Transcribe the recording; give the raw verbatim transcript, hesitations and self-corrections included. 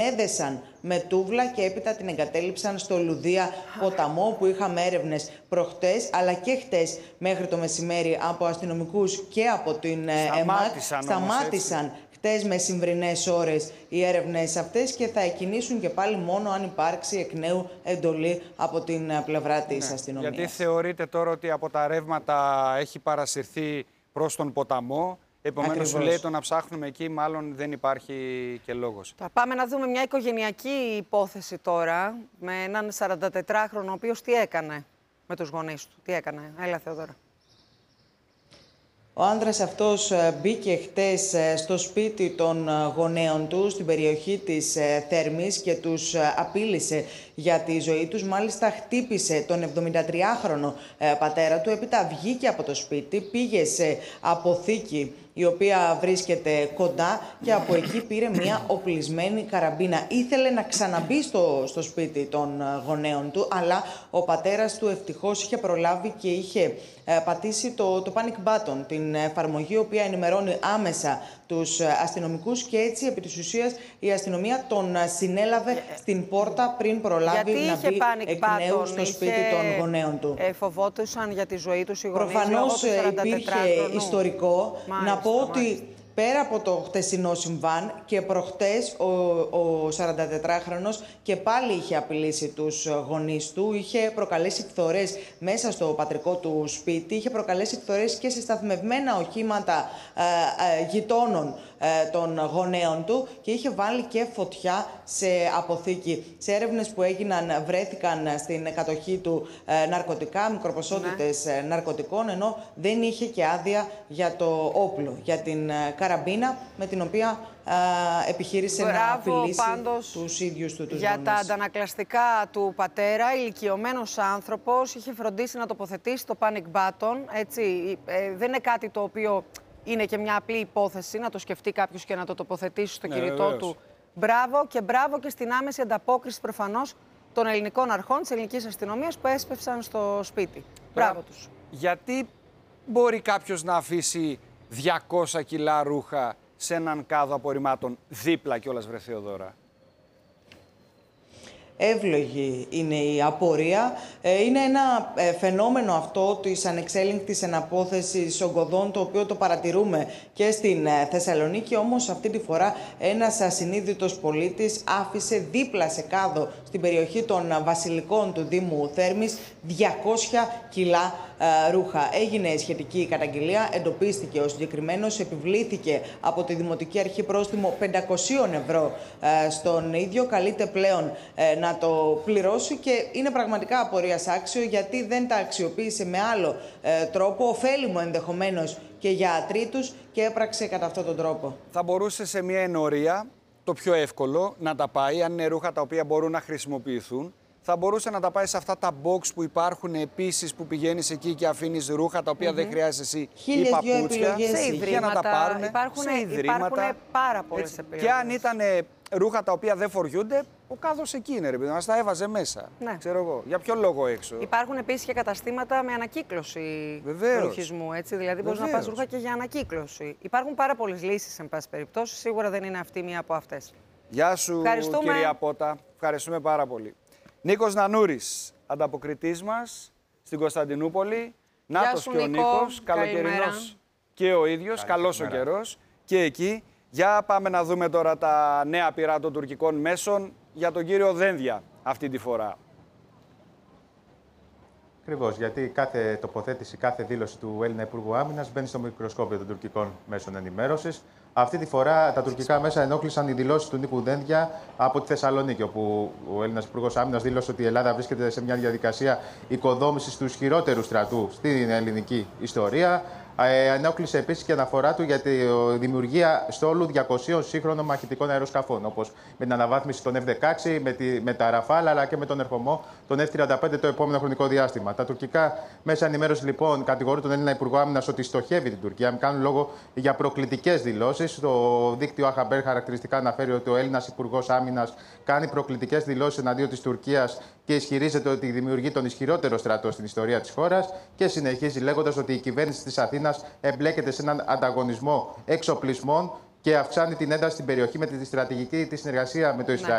έδεσαν με τούβλα και έπειτα την εγκατέλειψαν στο Λουδία ποταμό, που είχαμε έρευνες προχτές αλλά και χτες μέχρι το μεσημέρι από αστυνομικούς και από την ΕΜΑΚ. Σταμάτησαν χτες μεσημβρινές ώρες οι έρευνες αυτές και θα εκκινήσουν και πάλι μόνο αν υπάρξει εκ νέου εντολή από την πλευρά της ναι, αστυνομίας. Γιατί θεωρείτε τώρα ότι από τα ρεύματα έχει παρασυρθεί προς τον ποταμό? Επομένως, σου λέει το να ψάχνουμε εκεί, μάλλον δεν υπάρχει και λόγος. Θα πάμε να δούμε μια οικογενειακή υπόθεση τώρα με έναν σαραντατετράχρονο, ο οποίος τι έκανε με τους γονείς του, τι έκανε. Έλα, Θεοδώρα. Ο άνδρας αυτός μπήκε χτες στο σπίτι των γονέων του, στην περιοχή της Θέρμης, και τους απείλησε για τη ζωή τους. Μάλιστα χτύπησε τον εβδομηντατριάχρονο πατέρα του, έπειτα βγήκε από το σπίτι, πήγε σε αποθήκη η οποία βρίσκεται κοντά και από εκεί πήρε μια οπλισμένη καραμπίνα. Ήθελε να ξαναμπεί στο, στο σπίτι των γονέων του, αλλά ο πατέρας του ευτυχώς είχε προλάβει και είχε ε, πατήσει το, το panic button, την εφαρμογή η οποία ενημερώνει άμεσα τους αστυνομικούς, και έτσι επί της ουσίας η αστυνομία τον συνέλαβε στην πόρτα πριν προλάβει γιατί να μπει εκ νέου στο είχε... σπίτι των γονέων του. Ε, φοβόντουσαν για τη ζωή τους οι γονείς. Προφανώς υπήρχε ιστορικό. Μάλιστα, να πω ότι μάλιστα. Πέρα από το χτεσινό συμβάν και προχτές ο, ο σαραντατετράχρονος και πάλι είχε απειλήσει τους γονείς του, είχε προκαλέσει φθορές μέσα στο πατρικό του σπίτι, είχε προκαλέσει φθορές και σε σταθμευμένα οχήματα ε, ε, γειτόνων ε, των γονέων του και είχε βάλει και φωτιά σε αποθήκη. Σε έρευνες που έγιναν βρέθηκαν στην κατοχή του ε, ναρκωτικά, μικροποσότητες ναι. ναρκωτικών, ενώ δεν είχε και άδεια για το όπλο, για την καραμπίνα με την οποία α, επιχείρησε Μπράβο, να απειλήσει πάντως, τους ίδιους του τους για γονείς. Τα αντανακλαστικά του πατέρα, ηλικιωμένος άνθρωπος, είχε φροντίσει να τοποθετήσει το panic button. Έτσι, ε, δεν είναι κάτι το οποίο είναι και μια απλή υπόθεση να το σκεφτεί κάποιος και να το τοποθετήσει στο ναι, κινητό βεβαίως. του. Μπράβο και μπράβο και στην άμεση ανταπόκριση προφανώς των ελληνικών αρχών, της ελληνικής αστυνομίας που έσπευσαν στο σπίτι. Μπράβο, μπράβο τους. Γιατί μπορεί κάποιος να αφήσει διακόσια κιλά ρούχα σε έναν κάδο απορριμμάτων δίπλα κιόλας, βρε Θεοδώρα? Εύλογη είναι η απορία. Είναι ένα φαινόμενο αυτό της ανεξέλεγκτης εναπόθεσης ογκωδών, το οποίο το παρατηρούμε και στην Θεσσαλονίκη, όμως αυτή τη φορά ένας ασυνείδητος πολίτης άφησε δίπλα σε κάδο στην περιοχή των Βασιλικών του Δήμου Θέρμης διακόσια κιλά ρούχα. Έγινε σχετική καταγγελία, εντοπίστηκε ο συγκεκριμένος, επιβλήθηκε από τη Δημοτική Αρχή πρόστιμο πεντακόσια ευρώ στον ίδιο. Καλείται πλέον να το πληρώσει και είναι πραγματικά απορίας άξιο, γιατί δεν τα αξιοποίησε με άλλο τρόπο, ωφέλιμο ενδεχομένως και για τρίτους, και έπραξε κατά αυτόν τον τρόπο. Θα μπορούσε σε μια ενορία, το πιο εύκολο, να τα πάει, αν είναι ρούχα τα οποία μπορούν να χρησιμοποιηθούν. Θα μπορούσε να τα πάει σε αυτά τα box που υπάρχουν επίσης, που πηγαίνεις εκεί και αφήνεις ρούχα τα οποία mm-hmm. δεν χρειάζεσαι εσύ ή παπούτσια. Σε ιδρύματα, να τα πάρουν, υπάρχουν, σε ιδρύματα. Υπάρχουν πάρα πολλές επιλογές. Και αν ήταν ρούχα τα οποία δεν φοριούνται, ο κάδος εκεί είναι, ρε παιδί, μας τα έβαζε μέσα. Ναι. Ξέρω εγώ. Για ποιο λόγο έξω? Υπάρχουν επίσης και καταστήματα με ανακύκλωση Βεβαίως. ρουχισμού, έτσι. Δηλαδή μπορείς να πας ρούχα και για ανακύκλωση. Υπάρχουν πάρα πολλές λύσεις, εν πάση περιπτώσει. Σίγουρα δεν είναι αυτή μία από αυτές. Γεια σου, κυρία Πότα. Ευχαριστούμε πάρα πολύ. Νίκος Νανούρης, ανταποκριτής μας στην Κωνσταντινούπολη. Νάτος και ο Νίκος, καλοκαιρινός και ο ίδιος, καλός ο καιρός και εκεί. Για πάμε να δούμε τώρα τα νέα πειρά των τουρκικών μέσων για τον κύριο Δένδια αυτή τη φορά. Ακριβώς, γιατί κάθε τοποθέτηση, κάθε δήλωση του Έλληνα Υπουργού Άμυνας μπαίνει στο μικροσκόπιο των τουρκικών μέσων ενημέρωσης. Αυτή τη φορά τα τουρκικά μέσα ενόχλησαν οι δηλώσεις του Νίκου Δένδια από τη Θεσσαλονίκη, όπου ο Έλληνας Υπουργός Άμυνας δήλωσε ότι η Ελλάδα βρίσκεται σε μια διαδικασία οικοδόμησης του ισχυρότερου στρατού στην ελληνική ιστορία. Ε, ενόχλησε επίσης και αναφορά του για τη δημιουργία στόλου διακοσίων σύγχρονων μαχητικών αεροσκαφών, όπως με την αναβάθμιση των εφ δεκαέξι, με, τη, με τα Ραφάλ, αλλά και με τον ερχομό των εφ τριάντα πέντε το επόμενο χρονικό διάστημα. Τα τουρκικά μέσα ενημέρωση λοιπόν κατηγορούν τον Έλληνα Υπουργό Άμυνας ότι στοχεύει την Τουρκία, κάνουν λόγο για προκλητικές δηλώσεις. Το δίκτυο Αχαμπέρ χαρακτηριστικά αναφέρει ότι ο Έλληνας Υπουργός Άμυνας κάνει προκλητικές δηλώσεις εναντίον της Τουρκίας και ισχυρίζεται ότι δημιουργεί τον ισχυρότερο στρατό στην ιστορία της χώρας, και συνεχίζει λέγοντας ότι η κυβέρνηση της Αθήνας εμπλέκεται σε έναν ανταγωνισμό εξοπλισμών και αυξάνει την ένταση στην περιοχή με τη στρατηγική τη συνεργασία με το Ισραήλ.